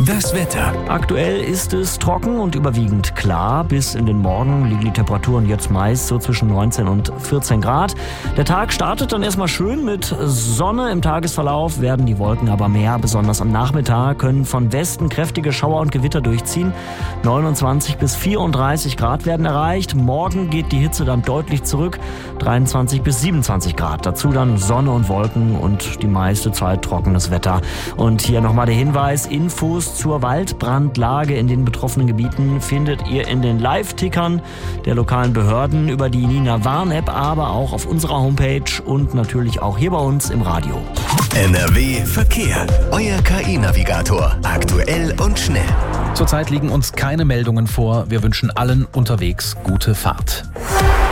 Das Wetter. Aktuell ist es trocken und überwiegend klar. Bis in den Morgen liegen die Temperaturen jetzt meist so zwischen 19 und 14 Grad. Der Tag startet dann erstmal schön mit Sonne. Im Tagesverlauf werden die Wolken aber mehr. Besonders am Nachmittag können von Westen kräftige Schauer und Gewitter durchziehen. 29 bis 34 Grad werden erreicht. Morgen geht die Hitze dann deutlich zurück. 23 bis 27 Grad. Dazu dann Sonne und Wolken und die meiste Zeit trockenes Wetter. Und hier nochmal der Hinweis: Infos zur Waldbrandlage in den betroffenen Gebieten findet ihr in den Live-Tickern der lokalen Behörden über die Nina Warn-App, aber auch auf unserer Homepage und natürlich auch hier bei uns im Radio. NRW Verkehr. Euer KI-Navigator. Aktuell und schnell. Zurzeit liegen uns keine Meldungen vor. Wir wünschen allen unterwegs gute Fahrt.